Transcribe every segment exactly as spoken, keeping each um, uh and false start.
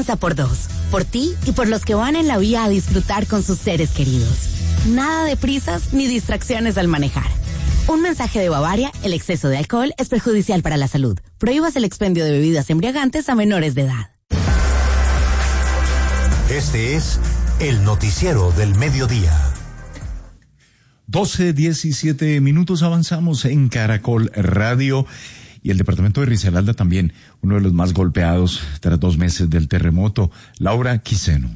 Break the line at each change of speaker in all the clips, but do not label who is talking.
piensa por dos, por ti y por los que van en la vía a disfrutar con sus seres queridos. Nada de prisas ni distracciones al manejar. Un mensaje de Bavaria: el exceso de alcohol es perjudicial para la salud. Prohíbas el expendio de bebidas embriagantes a menores de edad.
Este es el noticiero del mediodía.
doce diecisiete minutos, avanzamos en Caracol Radio. Y el departamento de Risaralda también, uno de los más golpeados tras dos meses del terremoto. Laura Quiseno.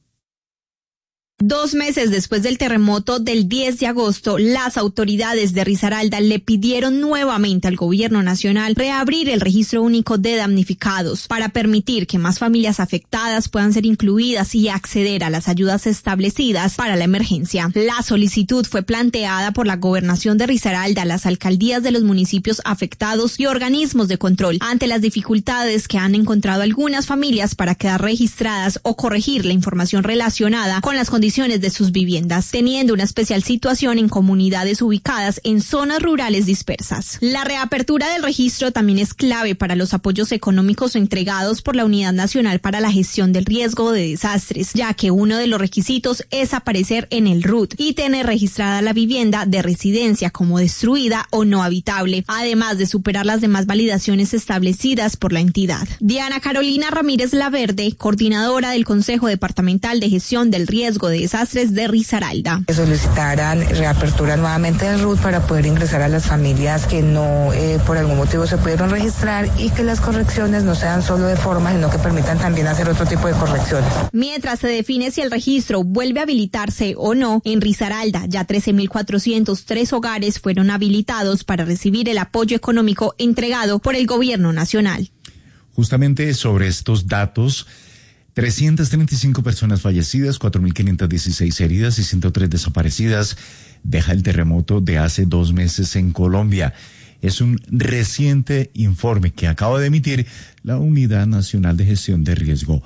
Dos meses después del terremoto del diez de agosto, las autoridades de Risaralda le pidieron nuevamente al gobierno nacional reabrir el registro único de damnificados para permitir que más familias afectadas puedan ser incluidas y acceder a las ayudas establecidas para la emergencia. La solicitud fue planteada por la gobernación de Risaralda, las alcaldías de los municipios afectados y organismos de control ante las dificultades que han encontrado algunas familias para quedar registradas o corregir la información relacionada con las condiciones de sus viviendas, teniendo una especial situación en comunidades ubicadas en zonas rurales dispersas. La reapertura del registro también es clave para los apoyos económicos entregados por la Unidad Nacional para la Gestión del Riesgo de Desastres, ya que uno de los requisitos es aparecer en el R U T y tener registrada la vivienda de residencia como destruida o no habitable, además de superar las demás validaciones establecidas por la entidad. Diana Carolina Ramírez Laverde, coordinadora del Consejo Departamental de Gestión del Riesgo de Desastres de Risaralda.
Solicitaran reapertura nuevamente del R U T para poder ingresar a las familias que no eh, por algún motivo se pudieron registrar y que las correcciones no sean solo de forma, sino que permitan también hacer otro tipo de correcciones.
Mientras se define si el registro vuelve a habilitarse o no, en Risaralda ya trece mil cuatrocientos tres hogares fueron habilitados para recibir el apoyo económico entregado por el gobierno nacional.
Justamente sobre estos datos, trescientas treinta y cinco personas fallecidas, cuatro mil quinientas dieciséis heridas y ciento tres desaparecidas deja el terremoto de hace dos meses en Colombia. Es un reciente informe que acaba de emitir la Unidad Nacional de Gestión de Riesgo.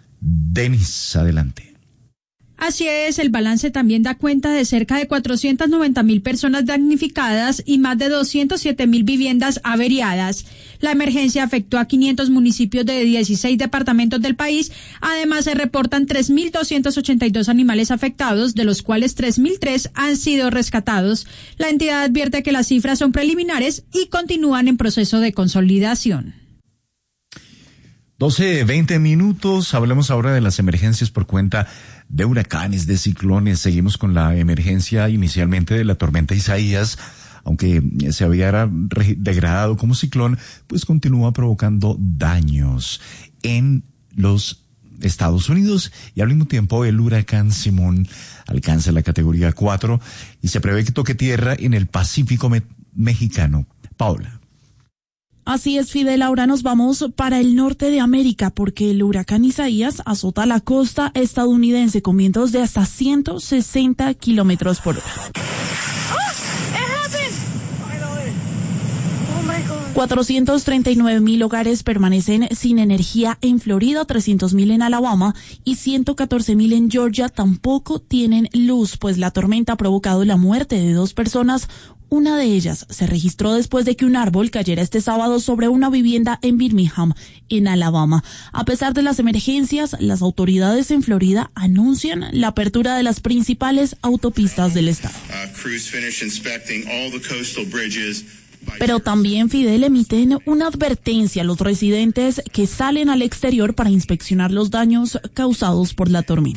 Denis, adelante.
Así es, el balance también da cuenta de cerca de cuatrocientas noventa mil personas damnificadas y más de doscientas siete mil viviendas averiadas. La emergencia afectó a quinientos municipios de dieciséis departamentos del país. Además, se reportan tres mil doscientos ochenta y dos animales afectados, de los cuales tres mil tres han sido rescatados. La entidad advierte que las cifras son preliminares y continúan en proceso de consolidación.
doce veinte minutos, hablemos ahora de las emergencias por cuenta de huracanes, de ciclones. Seguimos con la emergencia inicialmente de la tormenta Isaías, aunque se había degradado como ciclón, pues continúa provocando daños en los Estados Unidos y al mismo tiempo el huracán Simón alcanza la categoría cuatro y se prevé que toque tierra en el Pacífico me- mexicano. Paola.
Así es, Fidel, ahora nos vamos para el norte de América porque el huracán Isaías azota la costa estadounidense con vientos de hasta ciento sesenta kilómetros por hora. cuatrocientos treinta y nueve mil hogares permanecen sin energía en Florida, trescientos mil en Alabama y ciento catorce mil en Georgia tampoco tienen luz, pues la tormenta ha provocado la muerte de dos personas. Una de ellas se registró después de que un árbol cayera este sábado sobre una vivienda en Birmingham, en Alabama. A pesar de las emergencias, las autoridades en Florida anuncian la apertura de las principales autopistas del estado. Pero también, Fidel, emiten una advertencia a los residentes que salen al exterior para inspeccionar los daños causados por la tormenta.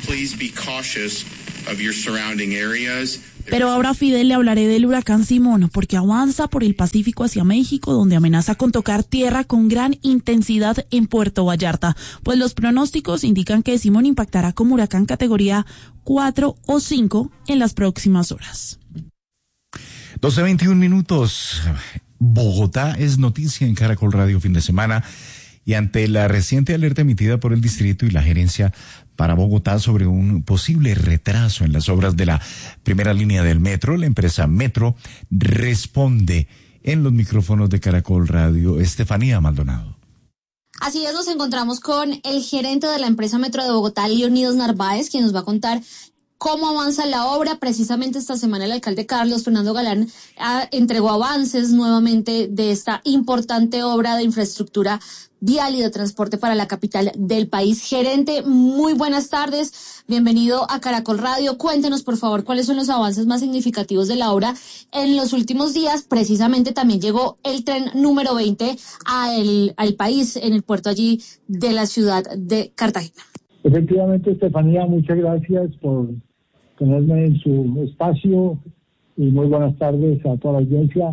Pero ahora, Fidel, le hablaré del huracán Simón, porque avanza por el Pacífico hacia México, donde amenaza con tocar tierra con gran intensidad en Puerto Vallarta. Pues los pronósticos indican que Simón impactará como huracán categoría cuatro o cinco en las próximas horas.
doce veintiún minutos. Bogotá es noticia en Caracol Radio fin de semana y ante la reciente alerta emitida por el distrito y la gerencia para Bogotá sobre un posible retraso en las obras de la primera línea del metro, la empresa Metro responde en los micrófonos de Caracol Radio. Estefanía Maldonado.
Así es, nos encontramos con el gerente de la empresa Metro de Bogotá, Leonidas Narváez, quien nos va a contar cómo avanza la obra. Precisamente esta semana el alcalde Carlos Fernando Galán ah, entregó avances nuevamente de esta importante obra de infraestructura vial y de transporte para la capital del país. Gerente, muy buenas tardes, bienvenido a Caracol Radio. Cuéntenos, por favor, cuáles son los avances más significativos de la obra en los últimos días. Precisamente también llegó el tren número veinte a el, al país, en el puerto allí de la ciudad de Cartagena.
Efectivamente, Estefanía, muchas gracias por tenerme en su espacio y muy buenas tardes a toda la audiencia.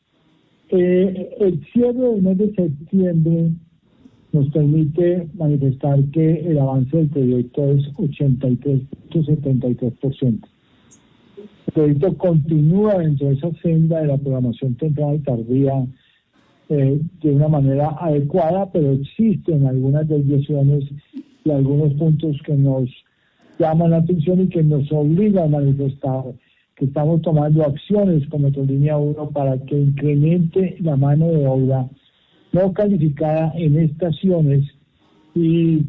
Eh, el cierre del mes de septiembre nos permite manifestar que el avance del proyecto es ochenta y tres punto setenta y tres por ciento. El proyecto continúa dentro de esa senda de la programación temprana y tardía eh, de una manera adecuada, pero existen algunas desviaciones y algunos puntos que nos llaman la atención y que nos obligan a manifestar que estamos tomando acciones con Metrolínea uno para que incremente la mano de obra no calificada en estaciones y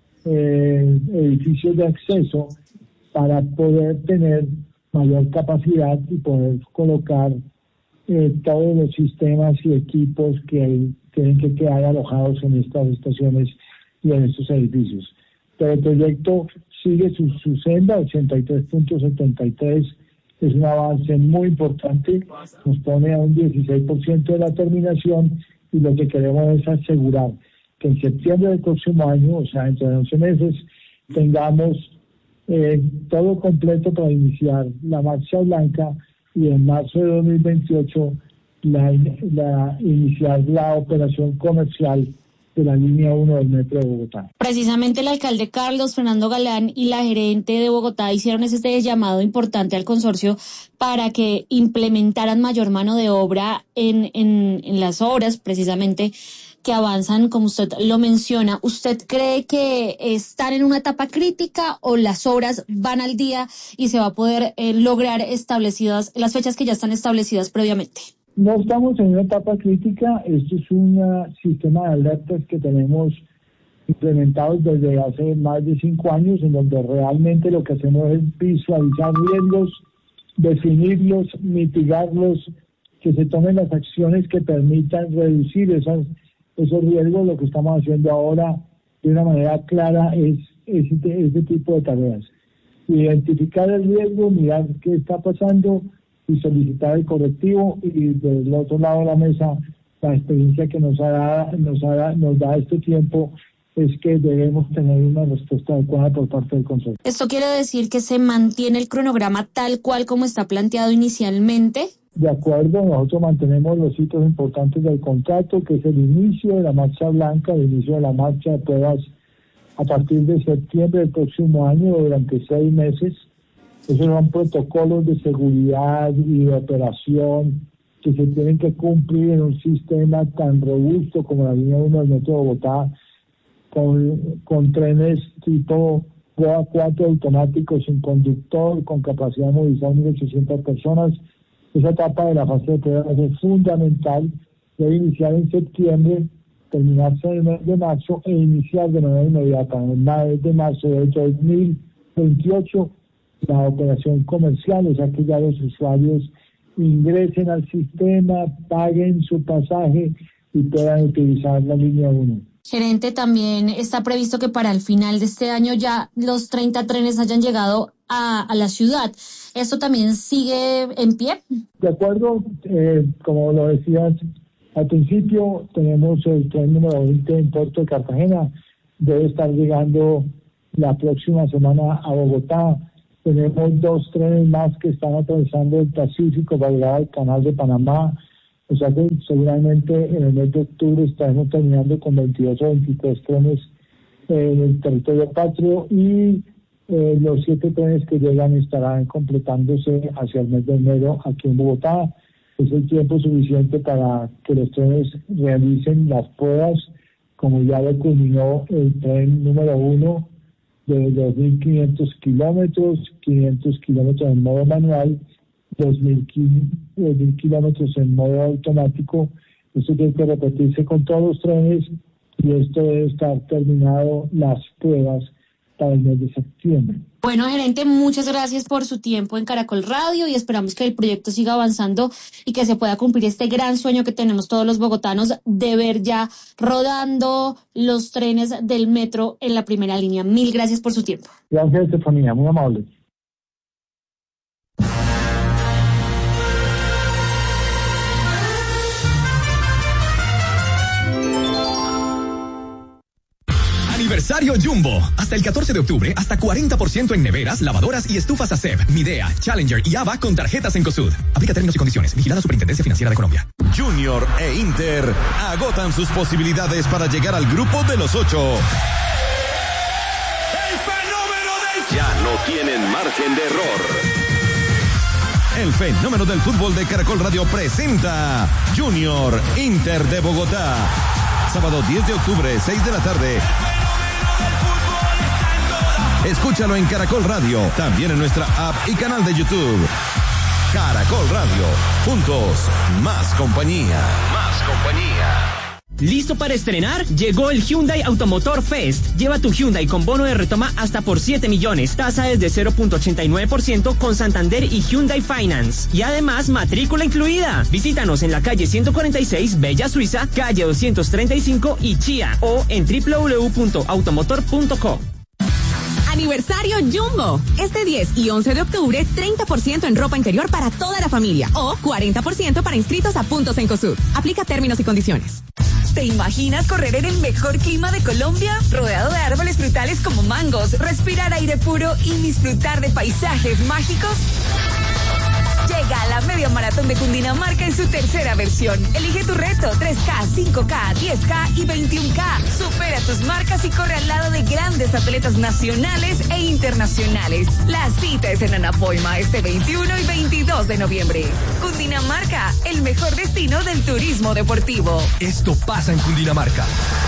eh, edificios de acceso para poder tener mayor capacidad y poder colocar eh, todos los sistemas y equipos que tienen que quedar alojados en estas estaciones y en estos edificios. Pero el proyecto sigue su, su senda, ochenta y tres punto setenta y tres, es un avance muy importante, nos pone a un dieciséis por ciento de la terminación. Y lo que queremos es asegurar que en septiembre del próximo año, o sea, dentro de once meses, tengamos eh, todo completo para iniciar la marcha blanca y en marzo de dos mil veintiocho la, la, iniciar la operación comercial de la línea uno del Metro de Bogotá.
Precisamente el alcalde Carlos Fernando Galán y la gerente de Bogotá hicieron este llamado importante al consorcio para que implementaran mayor mano de obra en, en, en las obras precisamente que avanzan, como usted lo menciona. ¿Usted cree que están en una etapa crítica o las obras van al día y se va a poder eh, lograr establecidas las fechas que ya están establecidas previamente?
No estamos en una etapa crítica, esto es un sistema de alertas que tenemos implementados desde hace más de cinco años, en donde realmente lo que hacemos es visualizar riesgos, definirlos, mitigarlos, que se tomen las acciones que permitan reducir esas, esos riesgos. Lo que estamos haciendo ahora de una manera clara es ese, ese tipo de tareas. Identificar el riesgo, mirar qué está pasando y solicitar el correctivo, y del otro lado de la mesa la experiencia que nos, ha, nos, ha, nos da este tiempo es que debemos tener una respuesta adecuada por parte del Consejo.
¿Esto quiere decir que se mantiene el cronograma tal cual como está planteado inicialmente?
De acuerdo, nosotros mantenemos los hitos importantes del contrato, que es el inicio de la marcha blanca, el inicio de la marcha de pruebas a partir de septiembre del próximo año durante seis meses. Esos son protocolos de seguridad y de operación que se tienen que cumplir en un sistema tan robusto como la línea uno del Metro de Bogotá, con, con trenes tipo Goa cuatro automáticos sin conductor, con capacidad de movilizar mil ochocientas personas. Esa etapa de la fase de pruebas es fundamental. Debe iniciar en septiembre, terminarse en el mes de marzo e iniciar de manera inmediata en el mes de marzo de dos mil veintiocho la operación comercial, o sea que ya los usuarios ingresen al sistema, paguen su pasaje y puedan utilizar la línea uno.
Gerente, también está previsto que para el final de este año ya los treinta trenes hayan llegado a, a la ciudad. ¿Esto también sigue en pie?
De acuerdo, eh, como lo decías al principio, tenemos el tren número veinte en Puerto de Cartagena, debe estar llegando la próxima semana a Bogotá. Tenemos dos trenes más que están atravesando el Pacífico para llegar al Canal de Panamá. O sea que seguramente en el mes de octubre estaremos terminando con veintidós o veintitrés trenes eh, en el territorio patrio, y eh, los siete trenes que llegan estarán completándose hacia el mes de enero aquí en Bogotá. Es el tiempo suficiente para que los trenes realicen las pruebas, como ya lo culminó el tren número uno de dos mil quinientos kilómetros, quinientos kilómetros en modo manual, dos mil kilómetros en modo automático. Esto tiene que repetirse con todos los trenes y esto debe estar terminado las pruebas para el mes de septiembre.
Bueno, gerente, muchas gracias por su tiempo en Caracol Radio y esperamos que el proyecto siga avanzando y que se pueda cumplir este gran sueño que tenemos todos los bogotanos de ver ya rodando los trenes del metro en la primera línea. Mil gracias por su tiempo.
Gracias, Estefanía, muy amable.
Aniversario Jumbo. Hasta el catorce de octubre, hasta cuarenta por ciento en neveras, lavadoras y estufas A C E P, Midea, Challenger y Ava con tarjetas Encosud. Aplica términos y condiciones. Vigilada Superintendencia Financiera de Colombia.
Junior e Inter agotan sus posibilidades para llegar al grupo de los ocho.
¡El fenómeno del...
Ya no tienen margen de error. El fenómeno del fútbol de Caracol Radio presenta Junior Inter de Bogotá. Sábado diez de octubre, seis de la tarde. Escúchalo en Caracol Radio, también en nuestra app y canal de YouTube. Caracol Radio, juntos, más compañía. Más compañía.
¿Listo para estrenar? Llegó el Hyundai Automotor Fest. Lleva tu Hyundai con bono de retoma hasta por siete millones. Tasa desde cero punto ochenta y nueve por ciento con Santander y Hyundai Finance. Y además, matrícula incluida. Visítanos en la calle ciento cuarenta y seis, Bella Suiza, calle doscientos treinta y cinco y Chía o en doble u doble u doble u punto automotor punto co.
Aniversario Jumbo. Este diez y once de octubre, treinta por ciento en ropa interior para toda la familia o cuarenta por ciento para inscritos a puntos Encosud. Aplica términos y condiciones.
¿Te imaginas correr en el mejor clima de Colombia? Rodeado de árboles frutales como mangos, respirar aire puro y disfrutar de paisajes mágicos. Llega a la Media Maratón de Cundinamarca en su tercera versión. Elige tu reto, tres K, cinco K, diez K y veintiún K. Supera tus marcas y corre al lado de grandes atletas nacionales e internacionales. La cita es en Anapoima este veintiuno y veintidós de noviembre. Cundinamarca, el mejor destino del turismo deportivo.
Esto pasa en Cundinamarca.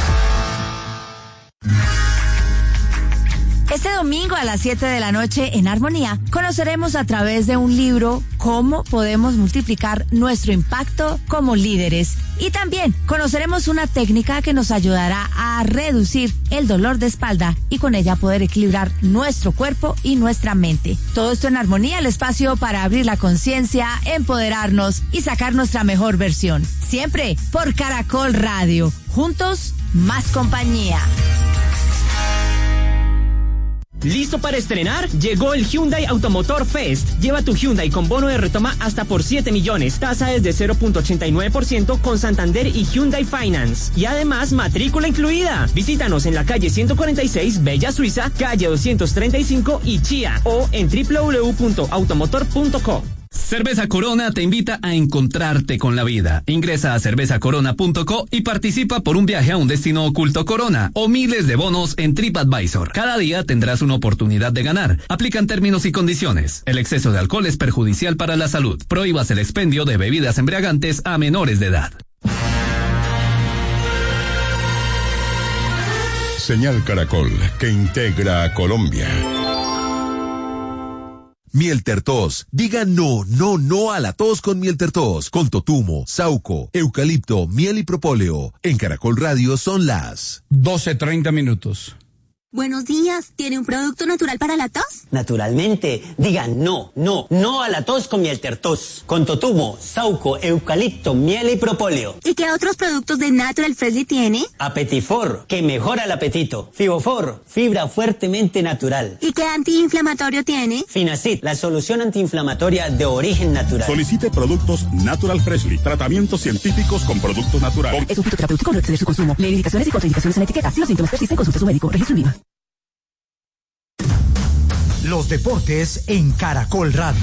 Este domingo a las siete de la noche en Armonía conoceremos a través de un libro cómo podemos multiplicar nuestro impacto como líderes. Y también conoceremos una técnica que nos ayudará a reducir el dolor de espalda y con ella poder equilibrar nuestro cuerpo y nuestra mente. Todo esto en Armonía, el espacio para abrir la conciencia, empoderarnos y sacar nuestra mejor versión. Siempre por Caracol Radio. Juntos, más compañía.
¿Listo para estrenar? Llegó el Hyundai Automotor Fest. Lleva tu Hyundai con bono de retoma hasta por siete millones. Tasa desde cero punto ochenta y nueve por ciento con Santander y Hyundai Finance. Y además, matrícula incluida. Visítanos en la calle ciento cuarenta y seis, Bella Suiza, calle doscientos treinta y cinco y Chía o en doble u doble u doble u punto automotor punto co.
Cerveza Corona te invita a encontrarte con la vida. Ingresa a cerveza corona punto co y participa por un viaje a un destino oculto Corona o miles de bonos en TripAdvisor. Cada día tendrás una oportunidad de ganar. Aplican términos y condiciones. El exceso de alcohol es perjudicial para la salud. Prohíbas el expendio de bebidas embriagantes a menores de edad.
Señal Caracol, que integra a Colombia.
Miel Tertos. Diga no, no, no a la tos con Miel Tertos. Con totumo, sauco, eucalipto, miel y propóleo. En Caracol Radio son las
doce treinta minutos.
Buenos días, ¿tiene un producto natural para la tos?
Naturalmente, digan no, no, no a la tos con Miel Tertos. Con totumo, sauco, eucalipto, miel y propóleo.
¿Y qué otros productos de Natural Freshly tiene?
Apetifor, que mejora el apetito. Fibofor, fibra fuertemente natural.
¿Y qué antiinflamatorio tiene?
Finacid, la solución antiinflamatoria de origen natural.
Solicite productos Natural Freshly, tratamientos científicos con productos naturales.
Es un fitoterapéutico, no exceder su consumo. Lee indicaciones y contraindicaciones en la etiqueta. Si los síntomas persisten, consulte a su médico. Registro en Viva.
Los deportes en Caracol Radio.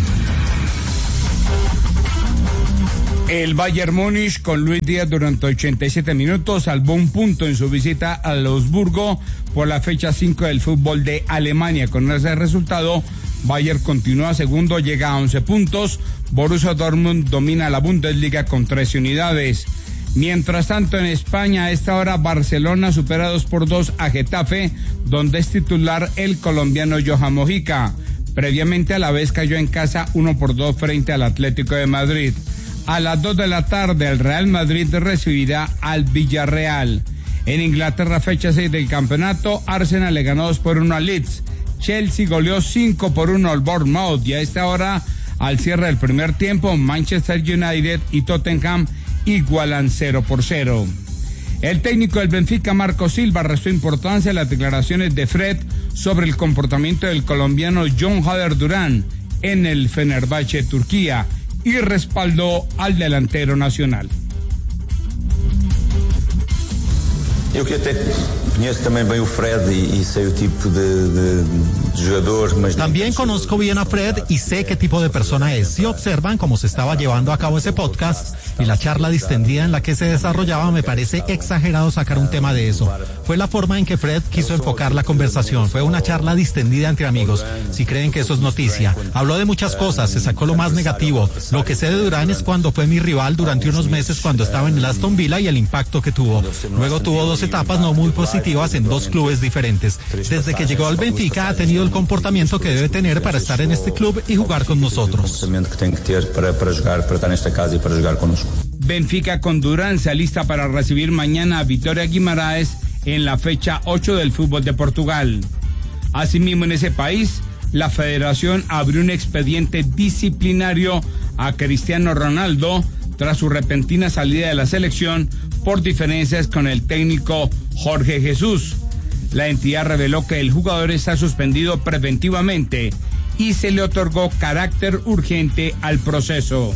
El Bayern Múnich con Luis Díaz durante ochenta y siete minutos salvó un punto en su visita a Augsburgo por la fecha cinco del fútbol de Alemania. Con ese resultado, Bayern continúa segundo, llega a once puntos. Borussia Dortmund domina la Bundesliga con trece unidades. Mientras tanto, en España, a esta hora, Barcelona supera dos por dos a Getafe, donde es titular el colombiano Johan Mojica. Previamente, a la vez cayó en casa uno por dos frente al Atlético de Madrid. A las dos de la tarde, el Real Madrid recibirá al Villarreal. En Inglaterra, fecha seis del campeonato, Arsenal le ganó dos por uno al Leeds. Chelsea goleó cinco por uno al Bournemouth y a esta hora, al cierre del primer tiempo, Manchester United y Tottenham igualan cero por cero. El técnico del Benfica, Marco Silva, restó importancia a las declaraciones de Fred sobre el comportamiento del colombiano John Hader Durán en el Fenerbahce, Turquía, y respaldó al delantero nacional.
Eu que até conheço também bem o Fred e, e sei o tipo de, de, de jogador. Mas
también conozco bien a Fred y sé qué tipo de persona es. Si observan cómo se estaba llevando a cabo ese podcast y la charla distendida en la que se desarrollaba, me parece exagerado sacar un tema de eso. Fue la forma en que Fred quiso enfocar la conversación. Fue una charla distendida entre amigos. Si creen que eso es noticia. Habló de muchas cosas, se sacó lo más negativo. Lo que sé de Durán es cuando fue mi rival durante unos meses cuando estaba en el Aston Villa y el impacto que tuvo. Luego tuvo dos etapas no muy positivas en dos clubes diferentes. Desde que llegó al Benfica ha tenido el comportamiento que debe tener para estar en este club y jugar con nosotros.
Benfica con Durán se alista para recibir mañana a Vitória Guimarães en la fecha ocho del fútbol de Portugal. Asimismo, en ese país, la federación abrió un expediente disciplinario a Cristiano Ronaldo tras su repentina salida de la selección por diferencias con el técnico Jorge Jesús. La entidad reveló que el jugador está suspendido preventivamente y se le otorgó carácter urgente al proceso.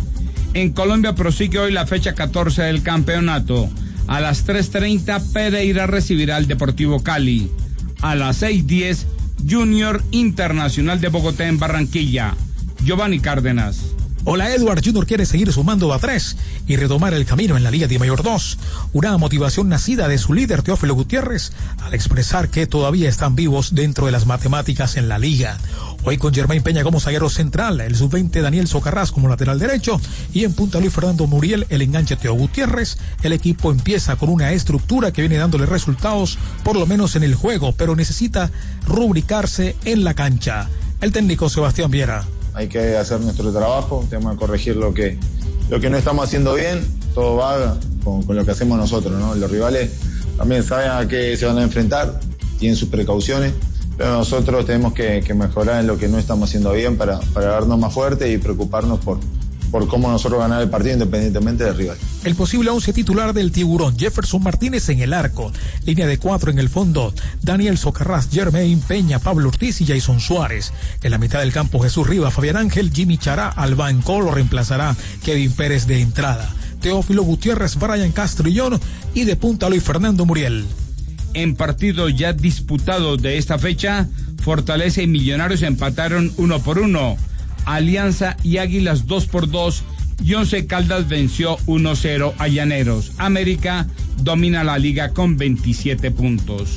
En Colombia prosigue hoy la fecha catorce del campeonato. A las tres treinta Pereira recibirá al Deportivo Cali. A las seis diez Junior Internacional de Bogotá en Barranquilla. Giovanni Cárdenas.
Hola Edward, Junior quiere seguir sumando a tres y retomar el camino en la Liga de Mayor dos. Una motivación nacida de su líder Teófilo Gutiérrez al expresar que todavía están vivos dentro de las matemáticas en la liga. Hoy con Germain Peña como zaguero central, el sub veinte Daniel Socarrás como lateral derecho y en punta Luis Fernando Muriel, el enganche Teo Gutiérrez. El equipo empieza con una estructura que viene dándole resultados por lo menos en el juego, pero necesita rubricarse en la cancha. El técnico Sebastián Viera.
Hay que hacer nuestro trabajo, tenemos que corregir lo que lo que no estamos haciendo bien, todo va con, con lo que hacemos nosotros, ¿no? Los rivales también saben a qué se van a enfrentar, tienen sus precauciones, pero nosotros tenemos que, que mejorar en lo que no estamos haciendo bien para, para darnos más fuerte y preocuparnos por, por cómo nosotros ganar el partido independientemente del rival.
El posible once titular del Tiburón: Jefferson Martínez en el arco, línea de cuatro en el fondo, Daniel Socarrás, Germain Peña, Pablo Ortiz y Jason Suárez. En la mitad del campo Jesús Rivas, Fabián Ángel, Jimmy Chará, al banco lo reemplazará Kevin Pérez de entrada, Teófilo Gutiérrez, Brian Castrillón y de punta Luis Fernando Muriel.
En partido ya disputado de esta fecha, Fortaleza y Millonarios empataron uno por uno. Alianza y Águilas dos por dos y Once Caldas venció uno cero a Llaneros. América domina la liga con veintisiete puntos.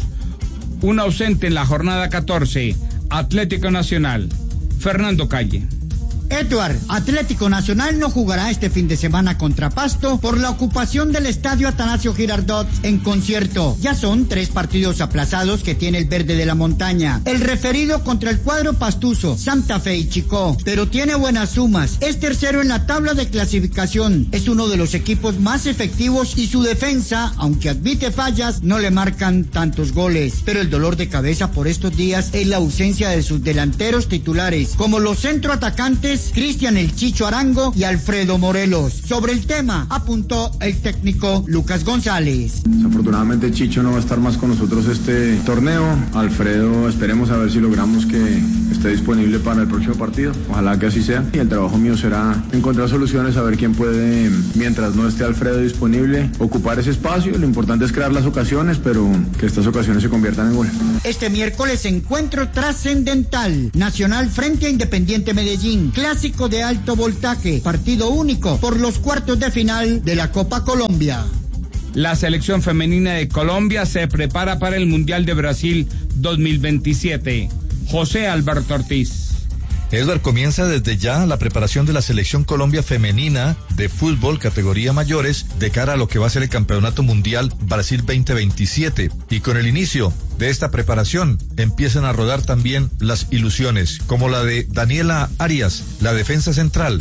Un ausente en la jornada catorce, Atlético Nacional. Fernando Calle.
Edward, Atlético Nacional no jugará este fin de semana contra Pasto por la ocupación del estadio Atanasio Girardot en concierto. Ya son tres partidos aplazados que tiene el verde de la montaña. El referido contra el cuadro pastuso, Santa Fe y Chicó, pero tiene buenas sumas. Es tercero en la tabla de clasificación. Es uno de los equipos más efectivos y su defensa, aunque admite fallas, no le marcan tantos goles. Pero el dolor de cabeza por estos días es la ausencia de sus delanteros titulares, como los centroatacantes Cristian El Chicho Arango y Alfredo Morelos. Sobre el tema apuntó el técnico Lucas González.
Desafortunadamente Chicho no va a estar más con nosotros este torneo. Alfredo, esperemos a ver si logramos que esté disponible para el próximo partido. Ojalá que así sea. Y el trabajo mío será encontrar soluciones, a ver quién puede, mientras no esté Alfredo disponible, ocupar ese espacio. Lo importante es crear las ocasiones, pero que estas ocasiones se conviertan en gol.
Este miércoles encuentro trascendental. Nacional frente a Independiente Medellín. Clásico de alto voltaje, partido único por los cuartos de final de la Copa Colombia.
La selección femenina de Colombia se prepara para el Mundial de Brasil dos mil veintisiete. José Alberto Ortiz.
Edward, comienza desde ya la preparación de la selección Colombia femenina de fútbol categoría mayores de cara a lo que va a ser el Campeonato Mundial Brasil veinte veintisiete. Y con el inicio de esta preparación empiezan a rodar también las ilusiones, como la de Daniela Arias, la defensa central,